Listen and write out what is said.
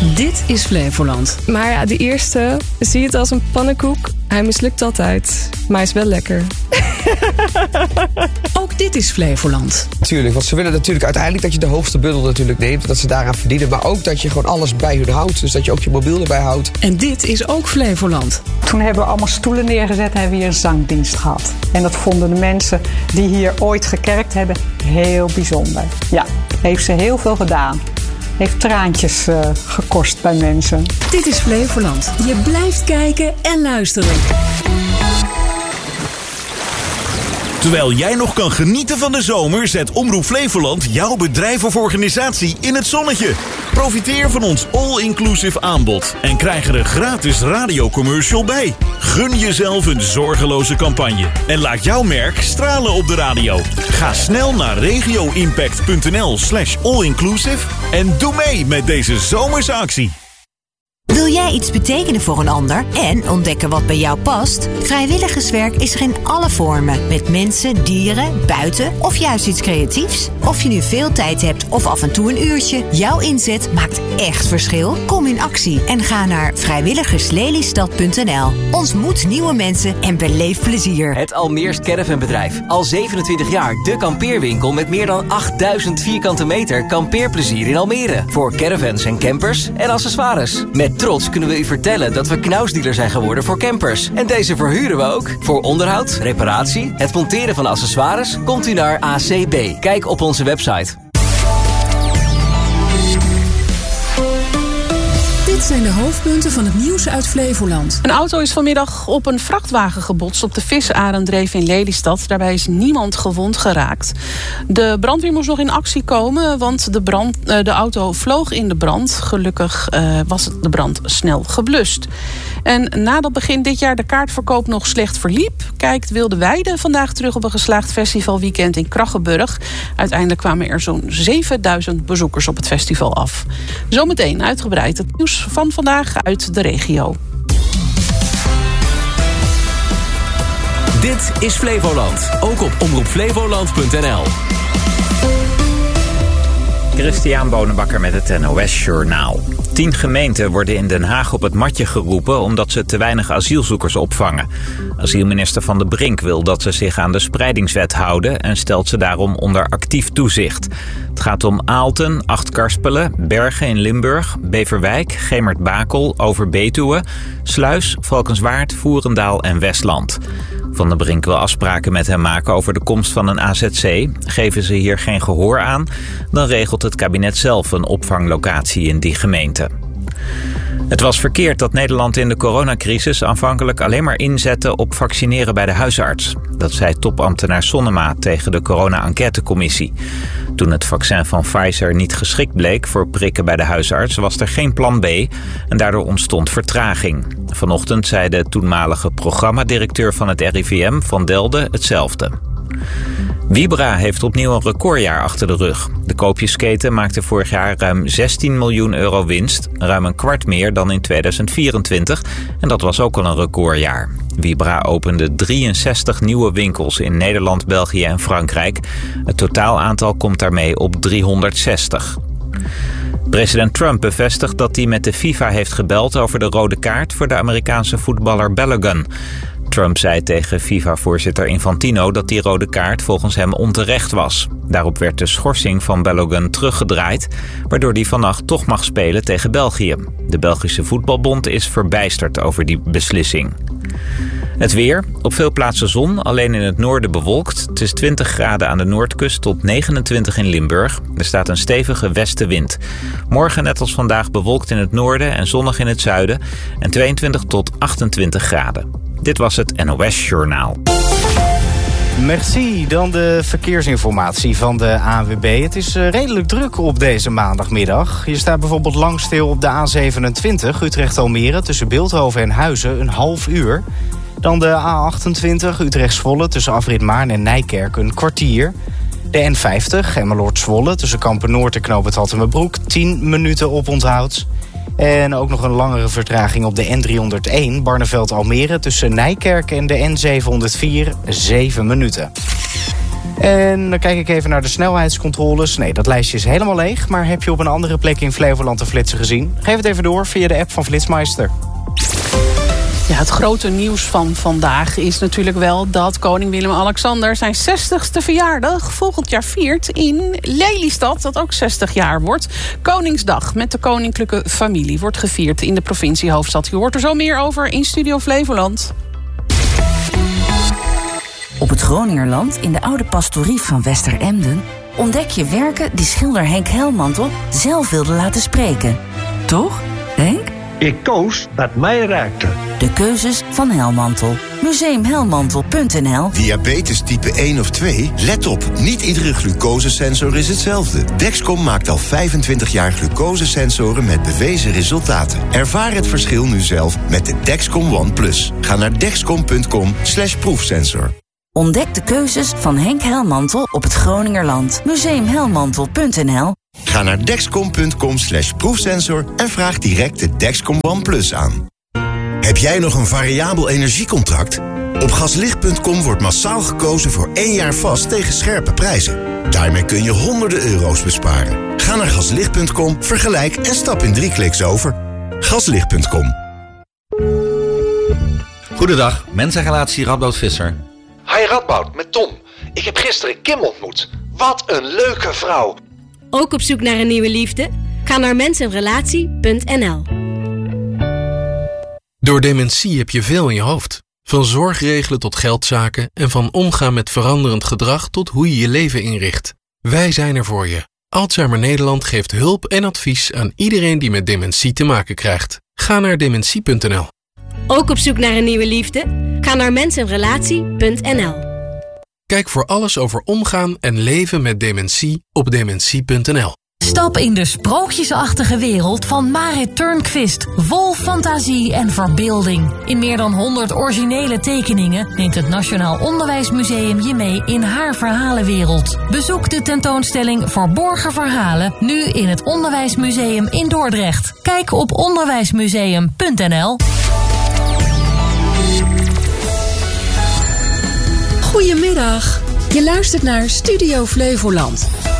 Dit is Flevoland. Maar ja, de eerste, zie het als een pannenkoek. Hij mislukt altijd, maar hij is wel lekker. Ook dit is Flevoland. Tuurlijk, want ze willen natuurlijk uiteindelijk dat je de hoogste bundel natuurlijk neemt. Dat ze daaraan verdienen, maar ook dat je gewoon alles bij hun houdt. Dus dat je ook je mobiel erbij houdt. En dit is ook Flevoland. Toen hebben we allemaal stoelen neergezet en hebben we hier een zangdienst gehad. En dat vonden de mensen die hier ooit gekerkt hebben heel bijzonder. Ja, heeft ze heel veel gedaan. Heeft traantjes gekost bij mensen. Dit is Flevoland. Je blijft kijken en luisteren. Terwijl jij nog kan genieten van de zomer, zet Omroep Flevoland jouw bedrijf of organisatie in het zonnetje. Profiteer van ons all-inclusive aanbod en krijg er een gratis radiocommercial bij. Gun jezelf een zorgeloze campagne en laat jouw merk stralen op de radio. Ga snel naar regioimpact.nl/allinclusive en doe mee met deze zomerse actie. Wil jij iets betekenen voor een ander en ontdekken wat bij jou past? Vrijwilligerswerk is er in alle vormen. Met mensen, dieren, buiten of juist iets creatiefs. Of je nu veel tijd hebt of af en toe een uurtje. Jouw inzet maakt echt verschil. Kom in actie en ga naar vrijwilligerslelystad.nl. Ontmoet nieuwe mensen en beleef plezier. Het Almeers Caravanbedrijf. Al 27 jaar de kampeerwinkel met meer dan 8000 vierkante meter kampeerplezier in Almere. Voor caravans en campers en accessoires. Met trots kunnen we u vertellen dat we knausdealer zijn geworden voor campers. En deze verhuren we ook. Voor onderhoud, reparatie, het monteren van accessoires komt u naar ACB. Kijk op onze website. Dit zijn de hoofdpunten van het nieuws uit Flevoland. Een auto is vanmiddag op een vrachtwagen gebotst op de Visarendreef in Lelystad. Daarbij is niemand gewond geraakt. De brandweer moest nog in actie komen, want de auto vloog in de brand. Gelukkig was de brand snel geblust. En nadat begin dit jaar de kaartverkoop nog slecht verliep, kijkt Wilde Weide vandaag terug op een geslaagd festivalweekend in Krachenburg. Uiteindelijk kwamen er zo'n 7000 bezoekers op het festival af. Zometeen uitgebreid het nieuws van vandaag uit de regio. Dit is Flevoland, ook op omroepflevoland.nl. Christian Bonenbakker met het NOS Journaal. 10 gemeenten worden in Den Haag op het matje geroepen omdat ze te weinig asielzoekers opvangen. Asielminister Van de Brink wil dat ze zich aan de spreidingswet houden en stelt ze daarom onder actief toezicht. Het gaat om Aalten, Achtkarspelen, Bergen in Limburg, Beverwijk, Gemert-Bakel, Overbetuwe, Sluis, Valkenswaard, Voerendaal en Westland. Van der Brink wil afspraken met hem maken over de komst van een AZC. Geven ze hier geen gehoor aan, dan regelt het kabinet zelf een opvanglocatie in die gemeente. Het was verkeerd dat Nederland in de coronacrisis aanvankelijk alleen maar inzette op vaccineren bij de huisarts. Dat zei topambtenaar Sonnema tegen de corona-enquêtecommissie. Toen het vaccin van Pfizer niet geschikt bleek voor prikken bij de huisarts, was er geen plan B en daardoor ontstond vertraging. Vanochtend zei de toenmalige programmadirecteur van het RIVM, Van Delden, hetzelfde. Vibra heeft opnieuw een recordjaar achter de rug. De koopjesketen maakte vorig jaar ruim 16 miljoen euro winst, ruim een kwart meer dan in 2024. En dat was ook al een recordjaar. Vibra opende 63 nieuwe winkels in Nederland, België en Frankrijk. Het totaalaantal komt daarmee op 360. President Trump bevestigt dat hij met de FIFA heeft gebeld over de rode kaart voor de Amerikaanse voetballer Balogun. Trump zei tegen FIFA-voorzitter Infantino dat die rode kaart volgens hem onterecht was. Daarop werd de schorsing van Balogun teruggedraaid, waardoor hij vannacht toch mag spelen tegen België. De Belgische voetbalbond is verbijsterd over die beslissing. Het weer. Op veel plaatsen zon, alleen in het noorden bewolkt. Het is 20 graden aan de noordkust tot 29 in Limburg. Er staat een stevige westenwind. Morgen net als vandaag bewolkt in het noorden en zonnig in het zuiden. En 22 tot 28 graden. Dit was het NOS Journaal. Merci. Dan de verkeersinformatie van de ANWB. Het is redelijk druk op deze maandagmiddag. Je staat bijvoorbeeld lang stil op de A27 Utrecht-Almere tussen Bilthoven en Huizen een half uur. Dan de A28 Utrecht-Zwolle tussen Afrit Maarn en Nijkerk een kwartier. De N50 Emmeloord-Zwolle tussen Kampen-Noord en Knoop Hattemerbroek 10 minuten oponthoud. En ook nog een langere vertraging op de N301 Barneveld-Almere tussen Nijkerk en de N704 7 minuten. En dan kijk ik even naar de snelheidscontroles. Nee, dat lijstje is helemaal leeg. Maar heb je op een andere plek in Flevoland een flitser gezien? Geef het even door via de app van Flitsmeister. Ja, het grote nieuws van vandaag is natuurlijk wel dat koning Willem-Alexander zijn 60ste verjaardag volgend jaar viert in Lelystad, dat ook 60 jaar wordt. Koningsdag met de koninklijke familie wordt gevierd in de provinciehoofdstad. Je hoort er zo meer over in Studio Flevoland. Op het Groningerland, in de oude pastorie van Westeremden, ontdek je werken die schilder Henk Helmantel zelf wilde laten spreken. Toch, Henk? Ik koos wat mij raakte. De keuzes van Helmantel. Museumhelmantel.nl. Diabetes type 1 of 2? Let op, niet iedere glucosesensor is hetzelfde. Dexcom maakt al 25 jaar glucosesensoren met bewezen resultaten. Ervaar het verschil nu zelf met de Dexcom One Plus. Ga naar dexcom.com/proefsensor. Ontdek de keuzes van Henk Helmantel op het Groningerland. Museumhelmantel.nl. Ga naar dexcom.com/proefsensor en vraag direct de Dexcom One Plus aan. Heb jij nog een variabel energiecontract? Op gaslicht.com wordt massaal gekozen voor 1 jaar vast tegen scherpe prijzen. Daarmee kun je honderden euro's besparen. Ga naar gaslicht.com, vergelijk en stap in 3 kliks over. Gaslicht.com. Goedendag, mensenrelatie Radboud Visser. Hi Radboud, met Tom. Ik heb gisteren Kim ontmoet. Wat een leuke vrouw. Ook op zoek naar een nieuwe liefde? Ga naar mensenrelatie.nl. Door dementie heb je veel in je hoofd. Van zorgregelen tot geldzaken en van omgaan met veranderend gedrag tot hoe je je leven inricht. Wij zijn er voor je. Alzheimer Nederland geeft hulp en advies aan iedereen die met dementie te maken krijgt. Ga naar dementie.nl. Ook op zoek naar een nieuwe liefde? Ga naar mensenrelatie.nl. Kijk voor alles over omgaan en leven met dementie op dementie.nl. Stap in de sprookjesachtige wereld van Marit Turnquist. Vol fantasie en verbeelding. In meer dan 100 originele tekeningen neemt het Nationaal Onderwijsmuseum je mee in haar verhalenwereld. Bezoek de tentoonstelling Verborgen Verhalen nu in het Onderwijsmuseum in Dordrecht. Kijk op onderwijsmuseum.nl. Goedemiddag. Je luistert naar Studio Flevoland.